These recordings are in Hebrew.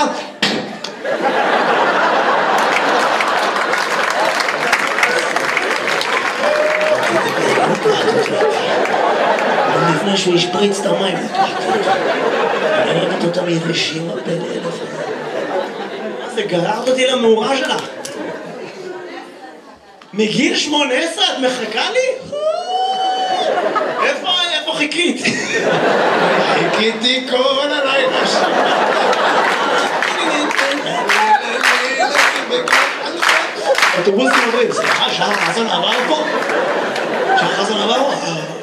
ככה. לפני שהוא ישפריץ את המים. אני אוהבת אותם יבשים הפלא. מה זה, גררת אותי למאורה שלך? מגיל 18 את מחכה לי? איפה חיכית? חיכיתי כל הלילה שם. אוטובוסים עוברים, סליחה, שעה חזון עבר פה? שעה חזון עבר פה?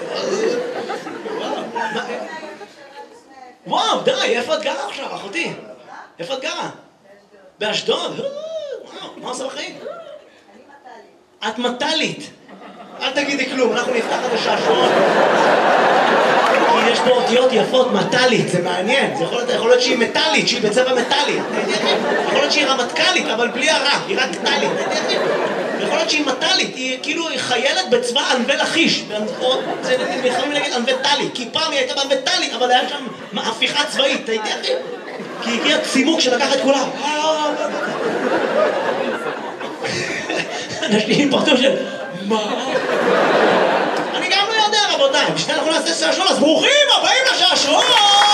וואו, די, איפה את גרה עכשיו, אחותי? איפה את גרה? באשדוד? וואו, מה עושה בחיים? את מטלית. אל תגידי כלום, אנחנו נפתח את השעשועון. כי יש פה אותיות יפות, מטלית, זה מעניין. זה יכול להיות שהיא מטלית, שהיא בצבע מטלי. יכול להיות שהיא רמטכ"לית, אבל בלי הרע, היא רק טלית. יכול להיות שהיא מטלית, היא כאילו חיילת בצבא ענבי לכיש. זה יכולים להגיד ענבי טלי, כי פעם היא הייתה בענבי טלי, אבל היה שם הפיכה צבאית, אתה יודע? כי הגיע צימוק שלקח את כולם. אנשים פרטו של... מה? אני גם לא יודע, רבותיי. בשביל אנחנו נעשה שעשועון, אז ברוכים הבאים לשעשועון!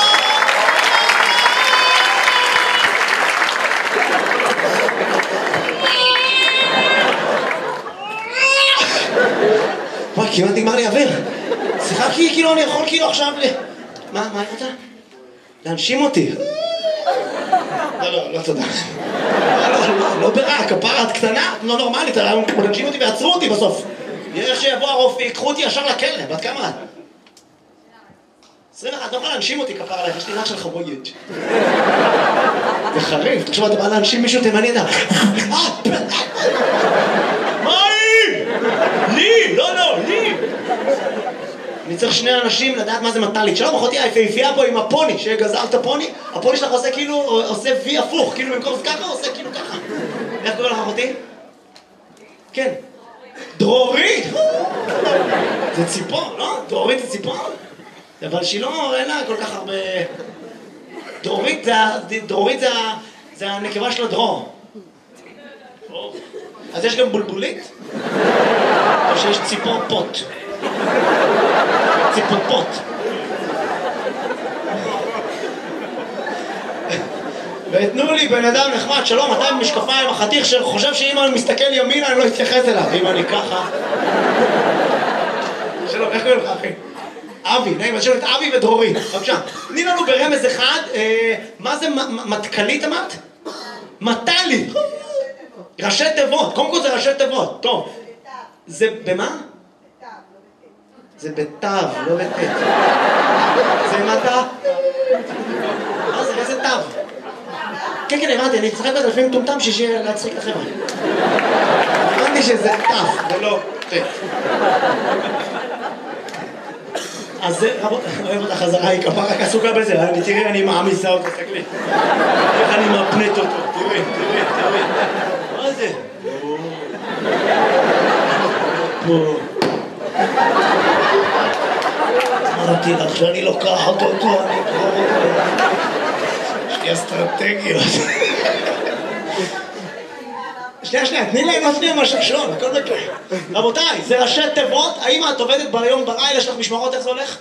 וואי, כמעט נגמר לי אוויר. סליחה, כאילו אני יכול כאילו עכשיו מה היא רוצה? להנשים אותי. לא, תודה. לא ברע, כפרה את קטנה, לא נורמלית, להנשים אותי ועצרו אותי בסוף. יש שיבוא הרופא, יקחו אותי ישר לכלא, בת כמה את? 21, לא יכולה להנשים אותי כפרה עליך, יש לי רך של חבויית. זה חריף, תחשוב, אתה בא להנשים מישהו תימני, אתה... מה היא? לי! לא, לי! אני צריך שני אנשים לדעת מה זה מטלית. שלום, אחותי היפהפייה פה עם הפוני, שגזלת פוני, הפוני שלך עושה כאילו, עושה וי הפוך, כאילו במקום זה ככה, עושה כאילו ככה. איך קורא לך אחותי? כן. דרורית! זה ציפור, לא? דרורית זה ציפור? אבל שהיא לא, אין לה כל כך הרבה... דרורית זה הנקבה של הדרור. אז יש גם בולבולית? או שיש ציפור פוט? ציפור פוט. ותנו לי בן אדם נחמד, שלום, אתה עם משקפיים, החתיך שחושב שאם אני מסתכל ימינה אני לא אתייחס אליו, אם אני ככה. שלום, איך קוראים לך אחי? אבי, נעים, אז שלום את אבי ודרורית, בבקשה. תני לנו ברמז אחד, מה זה מטכלית אמרת? מטלית. ראשי תיבות, קודם כל זה ראשי תיבות, טוב. זה במה? זה בתו, לא בתת. זה מטה? מה זה? איזה תו? כן, כן, הבנתי, אני צחק בזה לפעמים טומטם שיהיה להצחיק את החברה. הבנתי שזה תו, ולא תת. אז זה, רבות, אוהב אותה חזרה, היא כפה רק עסוקה בזה, תראי, אני מעמיסה אותו, תקלי. איך אני מפנט אותו, תראי. מה זה? פה. אמרתי לך שאני לוקח אותו, אני אקרור אותו. יש לי אסטרטגיות. שנייה, תני להם לפני מהשעשועון, הכל בקרה. רבותיי, זה ראשי תיבות, האם את עובדת ביום בלילה, יש לך משמרות, איך זה הולך?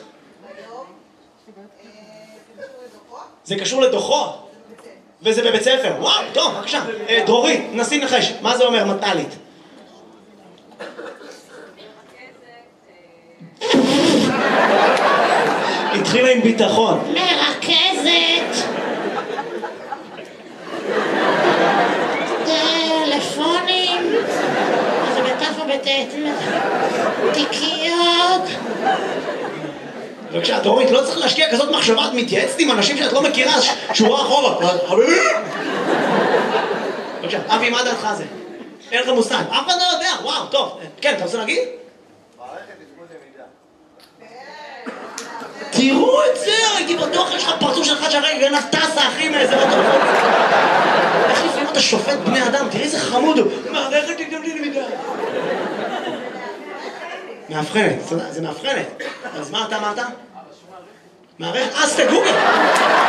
זה קשור לדוחות? וזה בבית ספר, וואו, טוב, בבקשה. דרורית, נסי נחש, מה זה אומר מטלית? התחילה עם ביטחון. מרכזת. טלפונים. זה בתף ובתת. תיקיות. בבקשה, דרורית, לא צריך להשקיע כזאת מחשבה, את מתייעצת עם אנשים שאת לא מכירה, שורה אחורה. חביבי! בבקשה, אבי, מה דעתך זה? אין לך מושג. אף אחד לא יודע, וואו, טוב. כן, אתה רוצה להגיד? תראו את זה, הייתי בטוח, יש לך פרצוף שלך שהרגע גנב טסה, אחי, מאיזה אוטו. איך לפעמים אתה שופט בני אדם? תראי איזה חמוד הוא. מערכת תקדם לי למידה. מאבחנת, זה מאבחנת. אז מה אתה אמרת? מערכת, אז תגוגל.